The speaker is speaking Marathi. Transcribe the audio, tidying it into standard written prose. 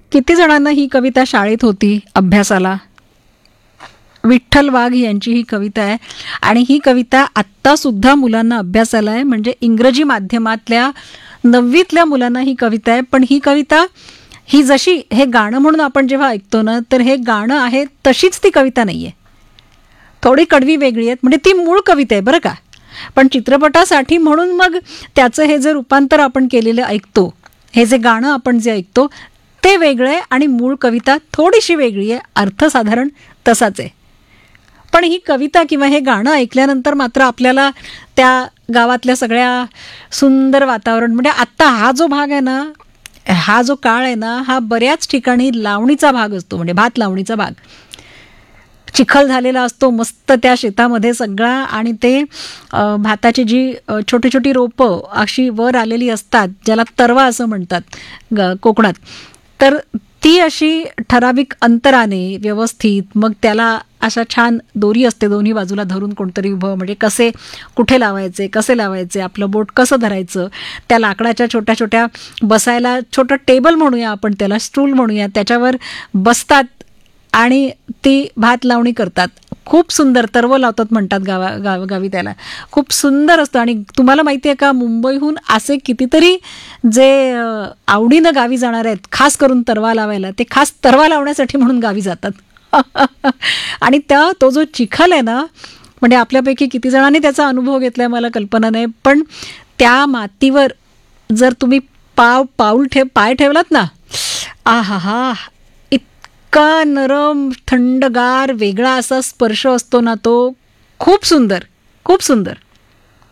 किती जणांना ही कविता शाळेत होती अभ्यासाला. विठ्ठल वाघ यांची ही कविता आहे आणि ही कविता आत्तासुद्धा मुलांना अभ्यासाला आहे. म्हणजे इंग्रजी माध्यमातल्या 9वीतल्या मुलांना ही कविता आहे. पण ही कविता ही जशी हे गाणं म्हणून आपण जेव्हा ऐकतो ना, तर हे गाणं आहे तशीच ती कविता नाही आहे. थोडी कडवी वेगळी आहेत. म्हणजे ती मूळ कविता आहे बरं का, पण चित्रपटासाठी म्हणून मग त्याचं हे जे रूपांतर आपण केलेलं ऐकतो, हे जे गाणं आपण जे ऐकतो ते वेगळं आहे आणि मूळ कविता थोडीशी वेगळी आहे. अर्थ साधारण तसाच आहे. पण ही कविता किंवा हे गाणं ऐकल्यानंतर मात्र आपल्याला त्या गावातल्या सगळ्या सुंदर वातावरण, म्हणजे आत्ता हा जो भाग आहे ना, हा जो काळ आहे ना, हा बऱ्याच ठिकाणी लावणीचा भाग असतो. म्हणजे भात लावणीचा भाग, चिखल झालेला असतो मस्त त्या शेतामध्ये सगळा, आणि ते भाताची जी छोटी छोटी रोपं अशी वर आलेली असतात, ज्याला तरवा असं म्हणतात कोकणात, तर ती अशी ठराविक अंतराने व्यवस्थित, मग त्याला अशा छान दोरी असते दोन्ही बाजूला धरून कोणतरी उभं, म्हणजे कसे कुठे लावायचे, कसे लावायचे, आपलं बोट कसं धरायचं, त्या लाकडाच्या छोट्या छोट्या बसायला छोटं टेबल म्हणूया आपण त्याला, स्टूल म्हणूया, त्याच्यावर बसतात आणि ती भात लावणी करतात. खूप सुंदर तरव लावतात म्हणतात गावी त्याला. खूप सुंदर असतं. आणि तुम्हाला माहिती आहे का, मुंबईहून असे कितीतरी जे आवडीनं गावी जाणार आहेत खास करून तरवा लावायला, ते खास तरवा लावण्यासाठी म्हणून गावी जातात. आणि तो जो चिखल आहे ना, म्हणजे आपल्यापैकी किती जणांनी त्याचा अनुभव घेतलाय मला कल्पना नाही, पण त्या मातीवर जर तुम्ही पाय ठेवलात ना, आहा, इतका नरम, थंडगार, वेगळा असा स्पर्श असतो ना, तो खूप सुंदर, खूप सुंदर.